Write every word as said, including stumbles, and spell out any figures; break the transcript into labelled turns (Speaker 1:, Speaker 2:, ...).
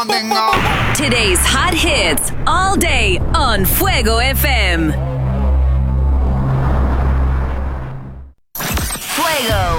Speaker 1: Today's hot hits all day on Fuego F M. Fuego.